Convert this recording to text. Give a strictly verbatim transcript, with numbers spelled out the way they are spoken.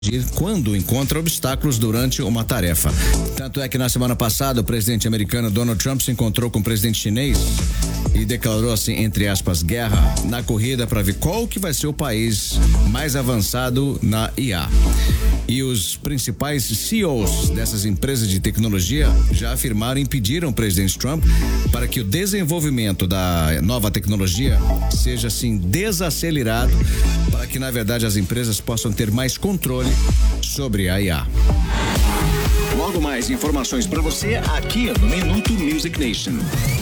quando encontra obstáculos durante uma tarefa. Tanto é que na semana passada o presidente americano Donald Trump se encontrou com o presidente chinês e declarou assim, entre aspas, guerra na corrida para ver qual que vai ser o país mais avançado na I A. E os principais C E Os dessas empresas de tecnologia já afirmaram e pediram ao presidente Trump para que o desenvolvimento da nova tecnologia seja assim desacelerado, para que na verdade as empresas possam ter mais controle sobre a I A. Logo mais informações para você aqui no Minuto Music Nation.